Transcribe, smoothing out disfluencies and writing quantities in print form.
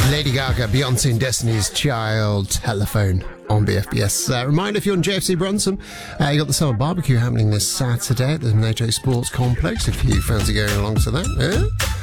Lady Gaga, Beyonce and Destiny's Child, Telephone on BFBS. Reminder, if you're in JFC Brunson, you got the summer barbecue happening this Saturday at the Nato Sports Complex, if you fancy going along to that.